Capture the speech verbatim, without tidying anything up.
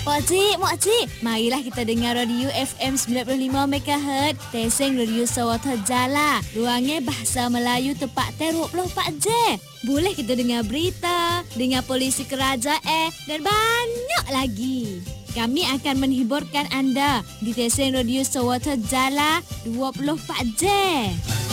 Pakcik, makcik, marilah kita dengar radio F M sembilan puluh lima megahertz, Teseng Radio Sawata Jala. Luangnya bahasa Melayu tepat dua puluh empat jam. Boleh kita dengar berita, dengar polisi kerajaan dan banyak lagi. Kami akan menghiburkan anda di Teseng Radio Sawata Jala dua puluh empat jam.